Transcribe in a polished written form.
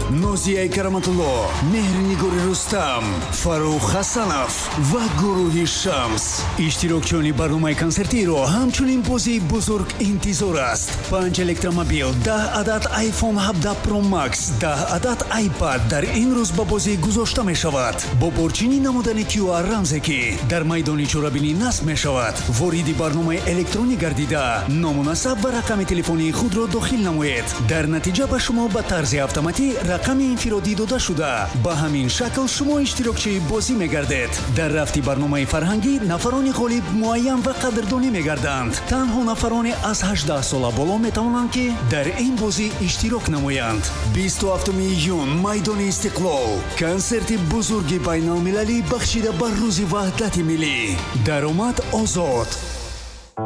Нозия Караматулло, Меҳринигори Рустам, Фарух Ҳасанов ва гурӯҳи Шамс. Иштирокчиёни барномаи консертиро ҳамчунин бозии бузург интизор аст. 5 электромобил, 10 адад iPhone 17 Pro Max, 10 адад iPad дар ин рӯз ба бозӣ гузошта мешавад. Бо борчинӣ намудани QR рамзе ки дар майдони чорабинӣ насб мешавад. Вориди барномаи электронӣ гардида, ному насаб ва рақами телефонии худро дохил намоед. Дар натиҷа ба шумо ба тарзи автоматӣ рақами инфиродӣ дода шуда, ба ҳамин шакл шумо иштирокчии бозӣ мегардед. Дар рафти барномаи фарҳангӣ нафарони ғолиб муайян ва қадрдонӣ мегарданд. Танҳо нафароне аз 18 сола боло метавонанд ки дар ин бозӣ иштирок намоянд. 27 июн майдони Истиқлол, консерти бузурги байналмилалӣ бахшида ба рӯзи ваҳдати миллӣ. Даромад озод.